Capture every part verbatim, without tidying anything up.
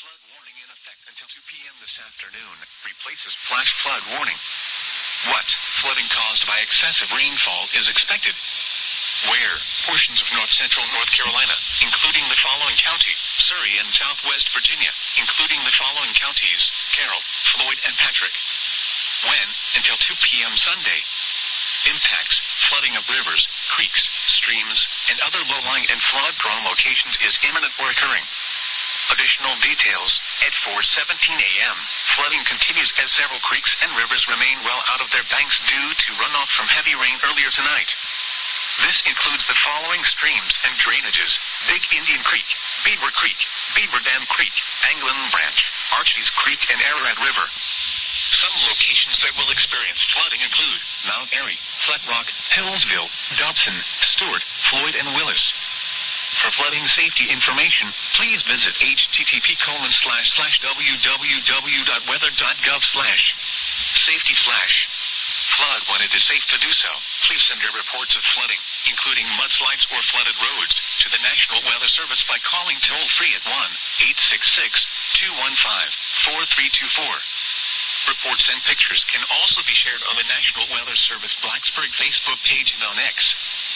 flood warning in effect until two p.m. this afternoon replaces flash flood warning. What flooding caused by excessive rainfall is expected? Where? Portions of north-central North Carolina, including the following county, Surrey and southwest Virginia, including the following counties, Carroll, Floyd, and Patrick. When? Until two p.m. Sunday. Impacts, flooding of rivers, creeks, streams, and other low-lying and flood-prone locations is imminent or occurring. Additional details, at four seventeen a.m., flooding continues as several creeks and rivers remain well out of their banks due to runoff from heavy rain earlier tonight. This includes the following streams and drainages: Big Indian Creek, Beaver Creek, Beaver Dam Creek, Anglin Branch, Archies Creek, and Ararat River. Some locations that will experience flooding include Mount Airy, Flat Rock, Hillsville, Dobson, Stewart, Floyd, and Willis. For flooding safety information, please visit http colon slash slash www.weather.gov slash safety slash flood when it is safe to do so. Please send your reports of flooding, including mudslides or flooded roads, to the National Weather Service by calling toll-free at one eight six six, two one five, four three two four. Reports and pictures can also be shared on the National Weather Service Blacksburg Facebook page and on X.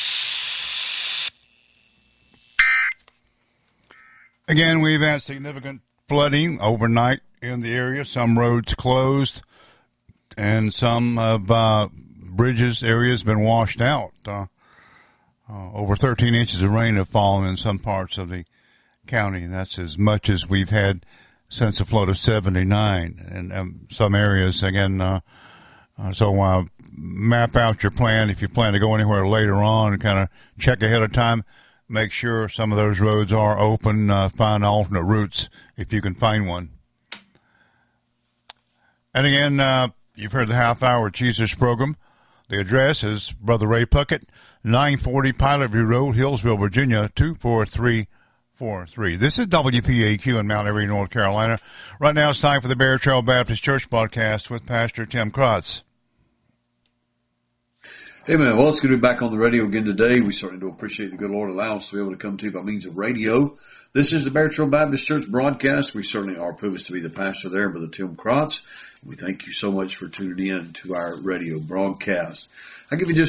Again, we've had significant flooding overnight in the area. Some roads closed, and some of uh, bridges areas been washed out. Uh, uh, over thirteen inches of rain have fallen in some parts of the county, and that's as much as we've had since the flood of seventy-nine. And um, some areas, again, uh, uh, so uh, map out your plan if you plan to go anywhere later on, and kind of check ahead of time. Make sure some of those roads are open. Uh, find alternate routes if you can find one. And again, uh, you've heard the half-hour Jesus program. The address is Brother Ray Puckett, nine forty Pilot View Road, Hillsville, Virginia, two four three four three. This is W P A Q in Mount Airy, North Carolina. Right now it's time for the Bear Trail Baptist Church broadcast with Pastor Tim Krotz. Hey, man. Well, it's good to be back on the radio again today. We certainly do appreciate the good Lord allowing us to be able to come to you by means of radio. This is the Bear Trail Baptist Church broadcast. We certainly are privileged to be the pastor there, Brother Tim Krotz. We thank you so much for tuning in to our radio broadcast. I'll give you just